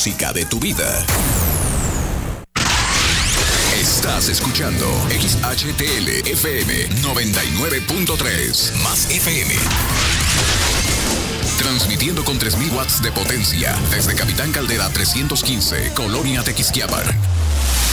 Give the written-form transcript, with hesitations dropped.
música de tu vida. Estás escuchando XHTL FM 99.3 más FM. Transmitiendo con 3000 watts de potencia desde Capitán Caldera 315, Colonia Tequisquiapan.